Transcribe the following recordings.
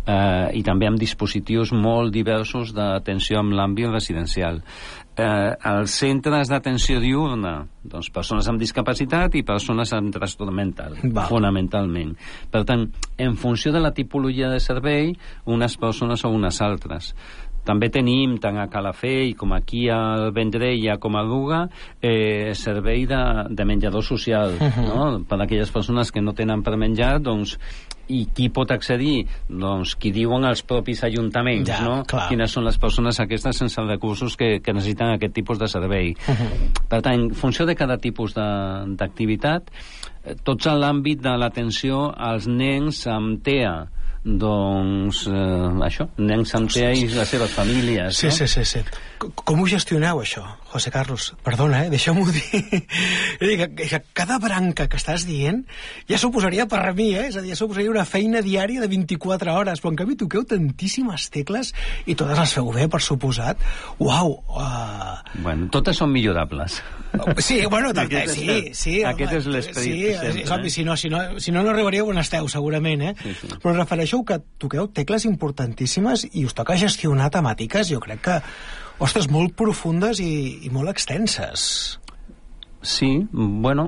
i també amb dispositius molt diversos d'atenció en l'àmbit residencial. Els centres d'atenció diurna, doncs persones amb discapacitat i persones amb trastorn mental, fonamentalment. Per tant, en funció de la tipologia de servei, unes persones o unes altres. També tenim, tant a Calafell com aquí al Vendrell i a Comadruga, servei de menjador social, no? Per a aquelles persones que no tenen per menjar, doncs, i qui pot accedir? Doncs qui diuen els propis ajuntaments, no? Quines són les persones aquestes sense recursos que necessiten aquest tipus de servei. Per tant, en funció de cada tipus d'activitat, tots en l'àmbit de l'atenció als nens amb TEA, doncs això, nens amb TEA i les seves famílies. Sí. Com ho gestioneu, això, José Carlos? Perdona, deixa'm-ho dir. Que cada branca que estàs dient ja suposaria per a mi, és a dir, ja suposaria una feina diària de 24 hores, però en canvi toqueu tantíssimes tecles i totes les feu bé, per suposat. Uau! Bueno, totes són millorables. Sí, bueno, sí. Aquest és l'esperit. Sí, és obvi, si no arribaríeu on esteu, segurament, Sí. Però refereixo que toqueu tecles importantíssimes i us toca gestionar temàtiques, jo crec que, ostres, molt profundes i molt extenses. Sí, bueno,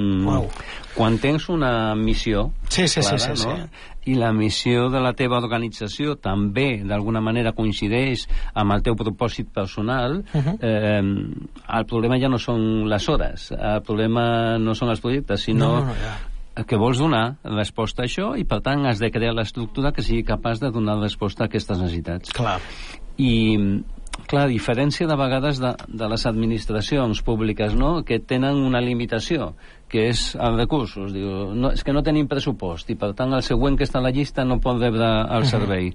quan tens una missió clara, no? I la missió de la teva organització també, d'alguna manera, coincideix amb el teu propòsit personal, el problema ja no són les hores, el problema no són els projectes, sinó que vols donar resposta a això i, per tant, has de crear l'estructura que sigui capaç de donar resposta a aquestes necessitats. I, clar, a diferència de vegades de les administracions públiques, no?, que tenen una limitació, que és els recursos. Diu, no, és que no tenim pressupost i, per tant, el següent que està a la llista no pot rebre el servei.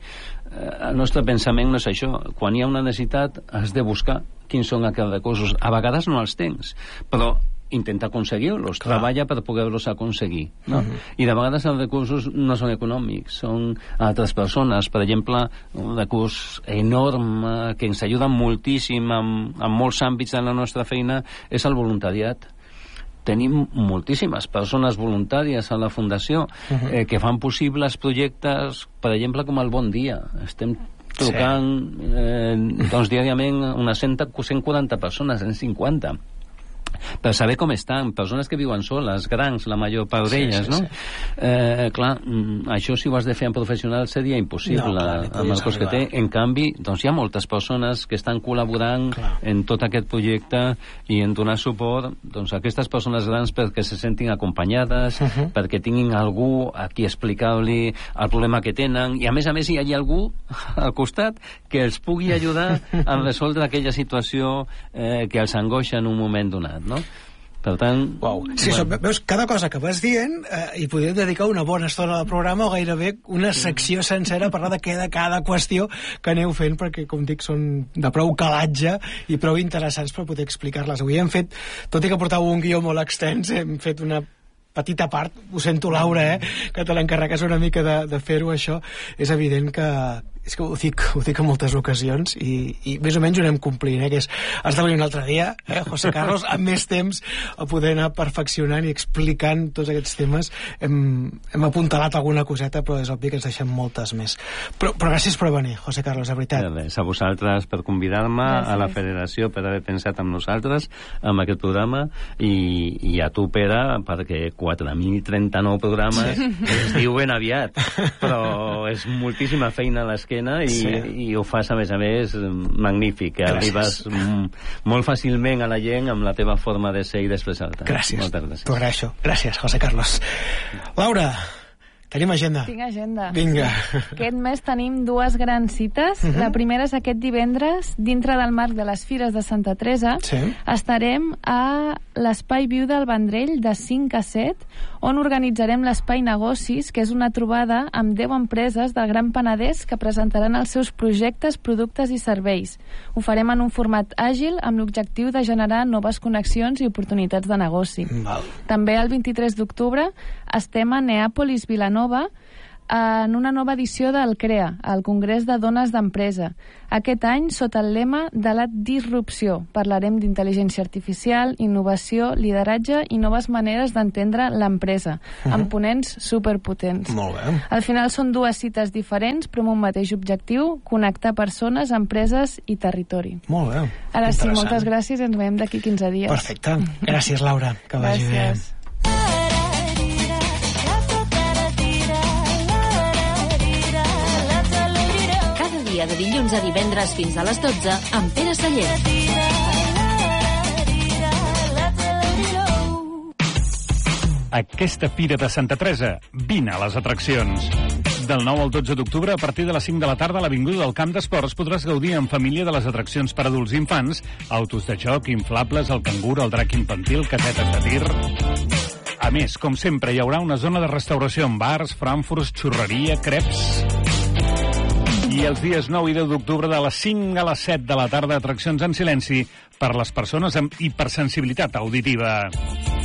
El nostre pensament no és això. Quan hi ha una necessitat, has de buscar quins són aquests recursos. A vegades no els tens, però intenta aconseguir-los, treballa per poder-los aconseguir, no? I de vegades els recursos no són econòmics, són altres persones. Per exemple, un recurs enorme que ens ajuda moltíssim en molts àmbits de la nostra feina és el voluntariat. Tenim moltíssimes persones voluntàries a la Fundació que fan possibles projectes, per exemple, com el Bon Dia. Estem trucant doncs, diàriament unes 140 persones, 150, per saber com estan, persones que viuen soles, grans, la major part d'elles, no? Clar, això si ho has de fer en professional seria impossible amb el cost que té. En canvi, doncs hi ha moltes persones que estan col·laborant en tot aquest projecte i en donar suport doncs, a aquestes persones grans perquè se sentin acompanyades, perquè tinguin algú a qui explicar-li el problema que tenen, i a més hi hagi algú al costat que els pugui ajudar a resoldre aquella situació que els angoixa en un moment donat, no? Per tant... Sí, veus, cada cosa que vas dient hi podríem dedicar una bona estona del programa o gairebé una secció sencera a parlar de cada qüestió que aneu fent, perquè, com dic, són de prou calatge i prou interessants per poder explicar-les. Avui hem fet, tot i que portàveu un guió molt extens, hem fet una petita part, ho sento, Laura, que te l'encarregues una mica de fer-ho, això. És evident que és que ho dic en moltes ocasions i més o menys ho anem complint, que és, has de venir un altre dia, José Carlos, amb més temps a poder anar perfeccionant i explicant tots aquests temes. Hem apuntalat alguna coseta, però és obvi que ens deixem moltes més. Però gràcies per venir, José Carlos, de veritat. Res, a vosaltres per convidar-me, a la Federació per haver pensat en nosaltres, amb aquest programa, i a tu, Pere, perquè 4.039 programes es diu ben aviat, però és moltíssima feina a l'esquena i ho fas, a més, magnífic. Arribes molt fàcilment a la gent amb la teva forma de ser i d'expressar-te. Gràcies. Moltes gràcies. T'ho agraeixo. Gràcies, José Carlos. Laura, tenim agenda. Tinc agenda. Vinga. Aquest mes tenim dues grans cites. La primera és aquest divendres, dintre del marc de les Fires de Santa Teresa. Estarem a l'Espai Viu del Vendrell de 5 a 7, on organitzarem l'Espai Negocis, que és una trobada amb 10 empreses del Gran Penedès que presentaran els seus projectes, productes i serveis. Ho farem en un format àgil amb l'objectiu de generar noves connexions i oportunitats de negoci. També el 23 d'octubre estem a Neàpolis, Vilanova, en una nova edició del CREA, el Congrés de Dones d'Empresa. Aquest any, sota el lema de la disrupció, parlarem d'intel·ligència artificial, innovació, lideratge i noves maneres d'entendre l'empresa, amb ponents superpotents. Molt bé. Al final són 2 cites diferents, però amb un mateix objectiu, connectar persones, empreses i territori. Molt bé. Ara sí, moltes gràcies i ens veiem d'aquí 15 dies. Perfecte. Gràcies, Laura. Que vagi bé. Gràcies. De dilluns a divendres fins a les 12 amb Pere Sallent. Aquesta Fira de Santa Teresa, vine a les atraccions. Del 9 al 12 d'octubre, a partir de les 5 de la tarda, a l'Avinguda del Camp d'Esports podràs gaudir en família de les atraccions per adults i infants, autos de joc, inflables, el cangur, el drac infantil, casetes de tir... A més, com sempre, hi haurà una zona de restauració amb bars, frankfurts, xurreria, creps... I els dies 9 i 10 d'octubre, de les 5 a les 7 de la tarda, atraccions en silenci per les persones amb hipersensibilitat auditiva.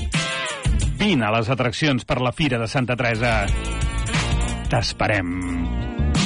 Vine a les atraccions per la Fira de Santa Teresa. T'esperem.